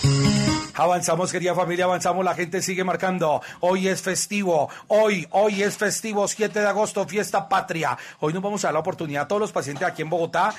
Avanzamos, querida familia, avanzamos, la gente sigue marcando. Hoy es festivo, hoy es festivo, 7 de agosto, fiesta patria. Hoy nos vamos a dar la oportunidad a todos los pacientes aquí en Bogotá,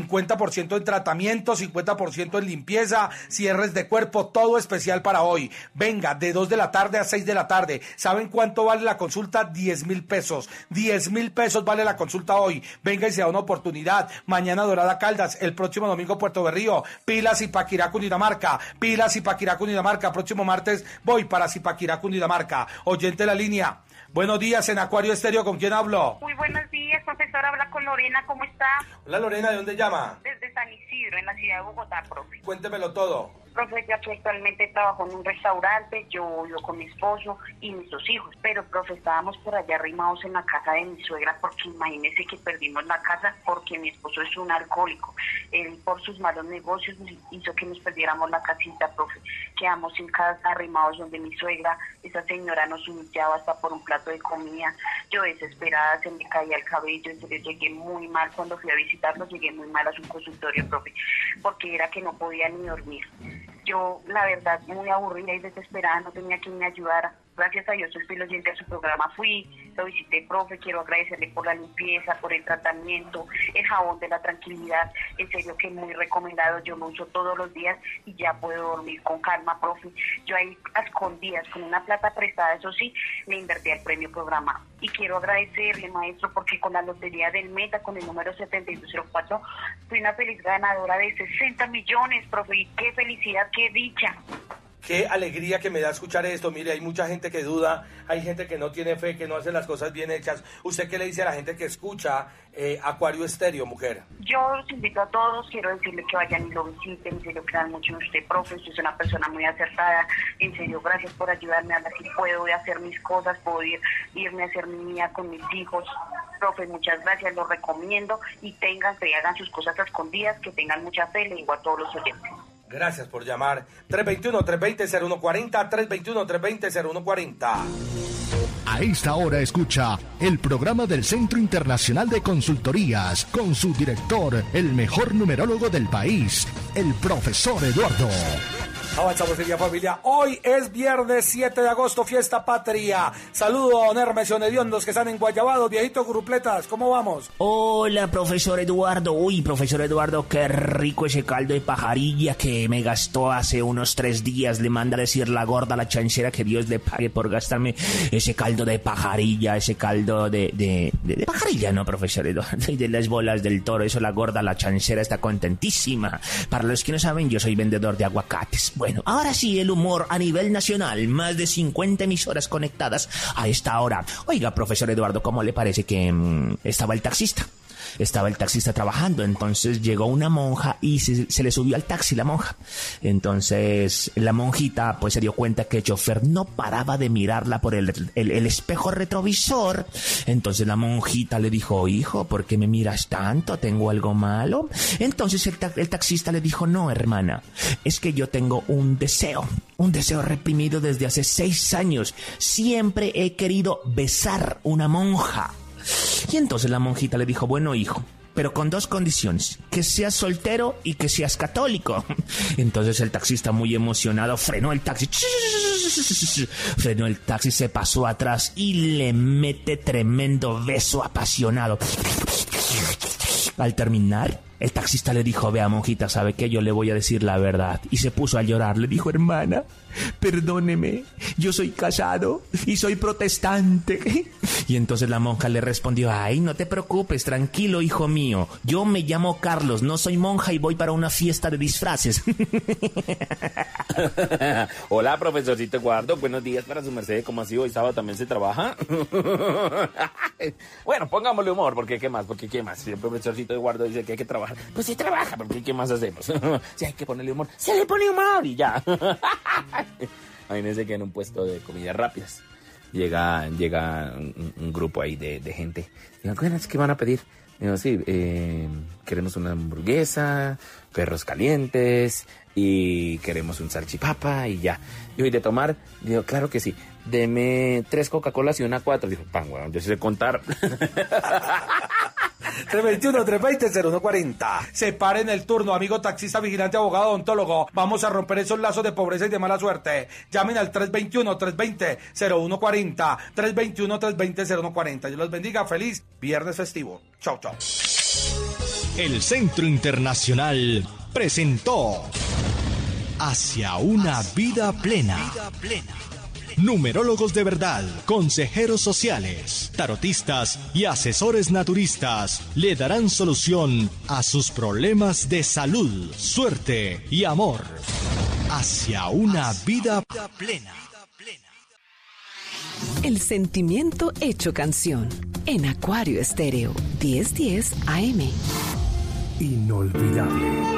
50% en tratamiento, 50% en limpieza, cierres de cuerpo, todo especial para hoy. Venga, de 2 de la tarde a 6 de la tarde. ¿Saben cuánto vale la consulta? 10.000 pesos. 10.000 pesos vale la consulta hoy. Venga y se da una oportunidad. Mañana Dorada Caldas, el próximo domingo Puerto Berrío, Pilas y Paquirá, Cundinamarca, Pilas y Paquirá, Cundinamarca. Próximo martes voy para Zipaquirá, Cundinamarca. Oyente de la línea. Buenos días en Acuario Estéreo, ¿con quién hablo? Muy buenos días, profesor. Habla con Lorena, ¿cómo está? Hola Lorena, ¿de dónde llama? Desde San Isidro, en la ciudad de Bogotá, profe. Cuéntemelo todo. Profe, yo actualmente trabajo en un restaurante, yo vivo con mi esposo y mis 2 hijos, pero profe, estábamos por allá arrimados en la casa de mi suegra porque imagínese que perdimos la casa porque mi esposo es un alcohólico. Él por sus malos negocios hizo que nos perdiéramos la casita, profe. Quedamos sin casa, arrimados donde mi suegra, esa señora nos humillaba hasta por un plato de comida. Yo desesperada, se me caía el cabello, entonces llegué muy mal cuando fui a visitarlo, llegué muy mal a su consultorio, profe, porque era que no podía ni dormir. Yo, la verdad, muy aburrida y desesperada, no tenía quien me ayudara. Gracias a Dios, soy fiel oyente a su programa. Fui, lo visité, profe, quiero agradecerle por la limpieza, por el tratamiento, el jabón de la tranquilidad, en serio que muy recomendado, yo lo uso todos los días y ya puedo dormir con calma, profe. Yo ahí a escondidas, con una plata prestada, eso sí, me invertí al premio programa. Y quiero agradecerle, maestro, porque con la lotería del Meta, con el número 7204, fui una feliz ganadora de 60 millones, profe, y qué felicidad, qué dicha. Qué alegría que me da escuchar esto. Mire, hay mucha gente que duda, hay gente que no tiene fe, que no hace las cosas bien hechas. ¿Usted qué le dice a la gente que escucha Acuario Estéreo, mujer? Yo los invito a todos, quiero decirle que vayan y lo visiten, en serio, crean mucho en usted, profe, usted es una persona muy acertada, en serio, gracias por ayudarme a ver si puedo hacer mis cosas, puedo irme a hacer mi vida con mis hijos. Profe, muchas gracias, lo recomiendo y tengan fe, hagan sus cosas a escondidas, que tengan mucha fe, le digo a todos los oyentes. Gracias por llamar. 321-320-0140, 321-320-0140. A esta hora escucha el programa del Centro Internacional de Consultorías con su director, el mejor numerólogo del país, el profesor Eduardo. Avanzamos, querida familia. Hoy es viernes 7 de agosto, fiesta patria. Saludo a don Hermes y Onediondos que están en Guayabados, viejitos grupletas. ¿Cómo vamos? Hola, profesor Eduardo. Uy, profesor Eduardo, qué rico ese caldo de pajarilla que me gastó hace unos 3 días. Le manda a decir la gorda, la chanchera, que Dios le pague por gastarme ese caldo de pajarilla, ese caldo de pajarilla, ¿no, profesor Eduardo? Y de las bolas del toro, eso la gorda, la chanchera está contentísima. Para los que no saben, yo soy vendedor de aguacates. Bueno, ahora sí, el humor a nivel nacional, más de 50 emisoras conectadas a esta hora. Oiga, profesor Eduardo, ¿cómo le parece que estaba el taxista? Estaba el taxista trabajando, entonces llegó una monja y se le subió al taxi la monja. Entonces la monjita pues se dio cuenta que el chofer no paraba de mirarla por el espejo retrovisor. Entonces la monjita le dijo: hijo, ¿por qué me miras tanto? ¿Tengo algo malo? Entonces el taxista le dijo: no, hermana, es que yo tengo un deseo reprimido desde hace 6 años. Siempre he querido besar una monja. Y entonces la monjita le dijo: bueno, hijo, pero con 2 condiciones: que seas soltero y que seas católico. Entonces el taxista, muy emocionado, frenó el taxi, se pasó atrás y le mete tremendo beso apasionado. Al terminar, el taxista le dijo: vea, monjita, ¿sabe qué? Yo le voy a decir la verdad. Y se puso a llorar. Le dijo: hermana, perdóneme, yo soy casado y soy protestante. Y entonces la monja le respondió: ay, no te preocupes, tranquilo, hijo mío. Yo me llamo Carlos, no soy monja y voy para una fiesta de disfraces. Hola, profesorcito Eduardo, buenos días para su merced. ¿Cómo así? ¿Hoy sábado también se trabaja? Bueno, pongámosle humor, porque ¿qué más? Porque ¿qué más? Si el profesorcito Eduardo dice que hay que trabajar, pues sí trabaja, porque ¿qué más hacemos? Si hay que ponerle humor, se le pone humor y ya. Imagínense que en un puesto de comidas rápidas llega un grupo ahí de gente. Digo, ¿qué van a pedir? Digo, sí, queremos una hamburguesa, perros calientes y queremos un salchipapa y ya. Digo, ¿y de tomar? Digo, claro que sí. Deme 3 Coca-Colas y una 4. Dijo, pan, weón, yo sé contar. 321-320-0140. Separen el turno, amigo taxista, vigilante, abogado, odontólogo. Vamos a romper esos lazos de pobreza y de mala suerte. Llamen al 321-320-0140. 321-320-0140. Dios los bendiga. Feliz viernes festivo. Chau, chau. El Centro Internacional presentó Hacia una vida plena. Numerólogos de verdad, consejeros sociales, tarotistas y asesores naturistas le darán solución a sus problemas de salud, suerte y amor. Hacia una vida plena. El sentimiento hecho canción. En Acuario Estéreo, 1010 AM. Inolvidable.